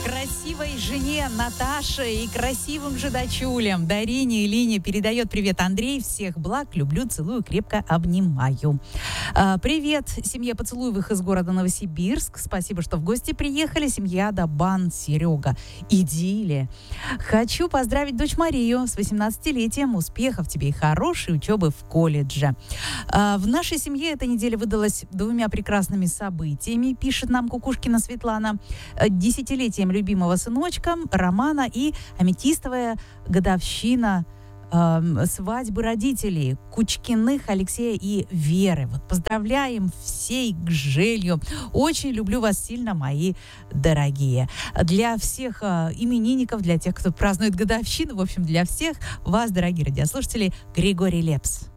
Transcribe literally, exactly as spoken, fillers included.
красивой жене Наташе и красивым же дочулям Дарине и Лине передает привет Андрей. Всех благ, люблю, целую, крепко обнимаю. А, привет семье Поцелуевых из города Новосибирск. Спасибо, что в гости приехали. Семья Дабан, Серега. Идиллия. Хочу поздравить дочь Марию с восемнадцатилетием. Успехов тебе и хорошей учебы в колледже. А, в нашей семье эта неделя выдалась двумя прекрасными событиями, пишет нам Кукушкина Светлана. Десятилетием любимого сыночка Романа и аметистовая годовщина э, свадьбы родителей Кучкиных Алексея и Веры. Вот поздравляем всей Гжелью. Очень люблю вас сильно, мои дорогие. Для всех э, именинников, для тех, кто празднует годовщину, в общем, для всех вас, дорогие радиослушатели, Григорий Лепс.